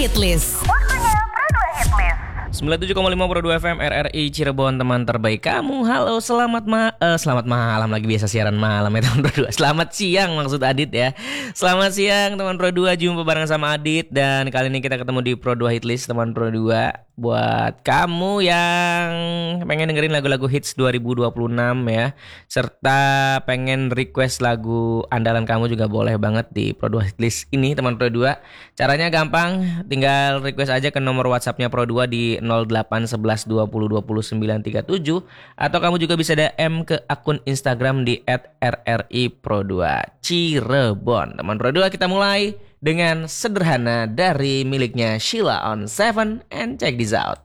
Hitlist. 97,5 Pro 2 FM RRI Cirebon, teman terbaik kamu. Halo, selamat malam lagi, biasa siaran malam ya teman Pro 2. Selamat siang maksud Adit ya. Selamat siang teman Pro 2, jumpa bareng sama Adit dan kali ini kita ketemu di Pro 2 Hitlist teman Pro 2. Buat kamu yang pengen dengerin lagu-lagu hits 2026 ya, serta pengen request lagu andalan kamu juga boleh banget di Pro 2 Hitlist ini teman Pro 2. Caranya gampang, tinggal request aja ke nomor WhatsAppnya Pro 2 di 08 11 20 20 937, atau kamu juga bisa DM ke akun Instagram di @rripro2 Cirebon. Teman Pro 2, kita mulai dengan Sederhana dari miliknya Sheila on 7, and check this out.